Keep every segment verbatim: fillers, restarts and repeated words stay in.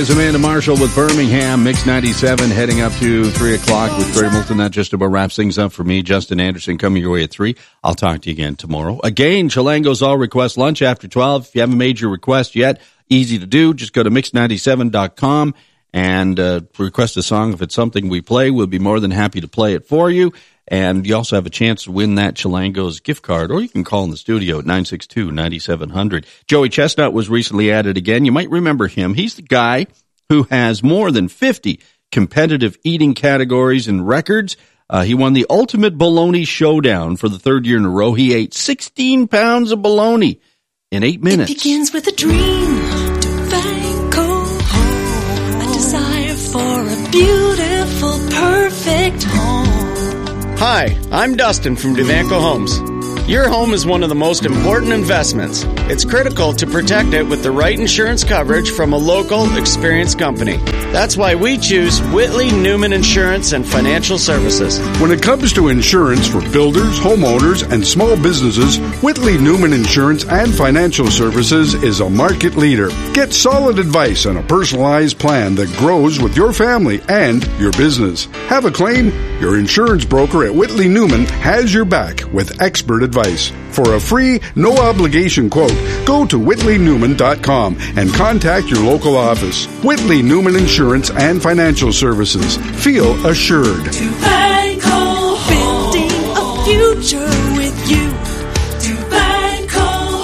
It's Amanda Marshall with Birmingham, Mix ninety-seven, heading up to three o'clock with Trey Moulton. That just about wraps things up for me. Justin Anderson coming your way at three. I'll talk to you again tomorrow. Again, Chilango's All Request Lunch after twelve. If you haven't made your request yet, easy to do. Just go to mix ninety-seven dot com and uh, request a song. If it's something we play, we'll be more than happy to play it for you. And you also have a chance to win that Chilango's gift card, or you can call in the studio at nine six two, nine seven zero zero. Joey Chestnut was recently added again. You might remember him. He's the guy who has more than fifty competitive eating categories and records. Uh, he won the Ultimate Bologna Showdown for the third year in a row. He ate sixteen pounds of bologna in eight minutes. It begins with a dream to Vanco home, a desire for a beautiful, perfect home. Hi, I'm Dustin from Devanco Homes. Your home is one of the most important investments. It's critical to protect it with the right insurance coverage from a local, experienced company. That's why we choose Whitley Newman Insurance and Financial Services. When it comes to insurance for builders, homeowners, and small businesses, Whitley Newman Insurance and Financial Services is a market leader. Get solid advice on a personalized plan that grows with your family and your business. Have a claim? Your insurance broker at Whitley Newman has your back with expert advice. For a free, no-obligation quote, go to whitley newman dot com and contact your local office. Whitley Newman Insurance and Financial Services. Feel assured. To Vanco, building a future with you. To Vanco.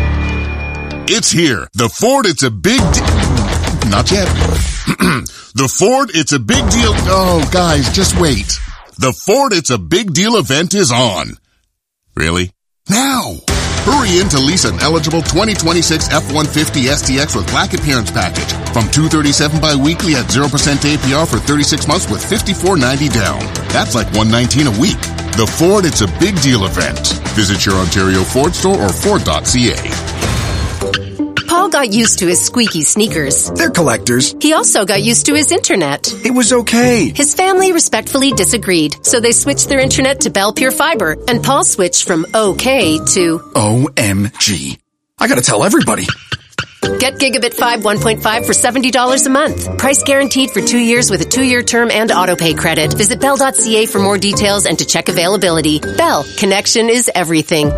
It's here. The Ford, it's a big deal. Not yet. The Ford, it's a big deal. Oh, guys, just wait. The Ford, it's a big deal event is on. Really? Now! Hurry in to lease an eligible twenty twenty-six F one fifty S T X with Black Appearance Package from two hundred thirty-seven dollars bi-weekly at zero percent A P R for thirty-six months with fifty-four ninety down. That's like one hundred nineteen dollars a week. The Ford, it's a big deal event. Visit your Ontario Ford store or Ford dot C A. Paul got used to his squeaky sneakers. They're collectors. He also got used to his internet. It was okay. His family respectfully disagreed, so they switched their internet to Bell Pure Fiber, and Paul switched from okay to O M G. I gotta tell everybody. Get Gigabit five one point five for seventy dollars a month. Price guaranteed for two years with a two-year term and autopay credit. Visit bell dot C A for more details and to check availability. Bell, connection is everything.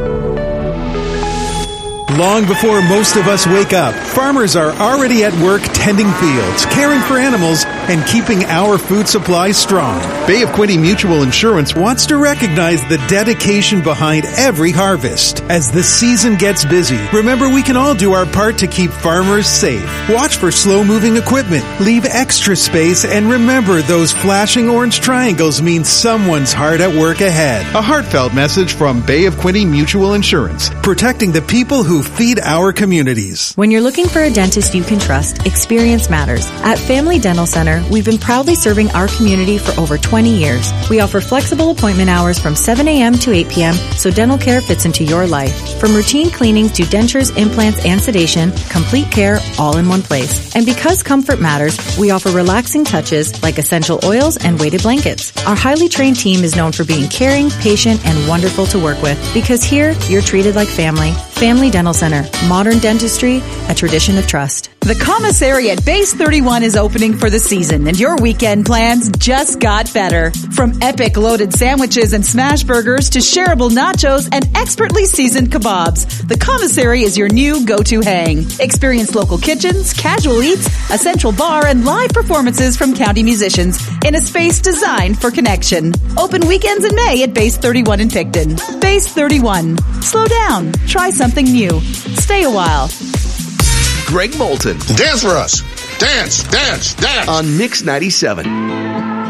Long before most of us wake up, farmers are already at work tending fields, caring for animals, and keeping our food supply strong. Bay of Quinte Mutual Insurance wants to recognize the dedication behind every harvest. As the season gets busy, remember we can all do our part to keep farmers safe. Watch for slow-moving equipment, leave extra space, and remember those flashing orange triangles mean someone's hard at work ahead. A heartfelt message from Bay of Quinte Mutual Insurance, protecting the people who feed our communities. When you're looking for a dentist you can trust, experience matters. At Family Dental Center, we've been proudly serving our community for over twenty years. We offer flexible appointment hours from seven a.m. to eight p.m. so dental care fits into your life. From routine cleanings to dentures, implants, and sedation, complete care all in one place. And because comfort matters, we offer relaxing touches like essential oils and weighted blankets. Our highly trained team is known for being caring, patient, and wonderful to work with because here, you're treated like family. Family Dental Center. Modern dentistry, a tradition of trust. The commissary at Base thirty-one is opening for the season, and your weekend plans just got better. From epic loaded sandwiches and smash burgers to shareable nachos and expertly seasoned kebabs, the commissary is your new go-to hang. Experience local kitchens, casual eats, a central bar, and live performances from county musicians in a space designed for connection. Open weekends in May at Base thirty-one in Picton. Base thirty-one. Slow down. Try something new. Stay a while. Greg Moulton. Dance for us. Dance, dance, dance. On Mix ninety-seven.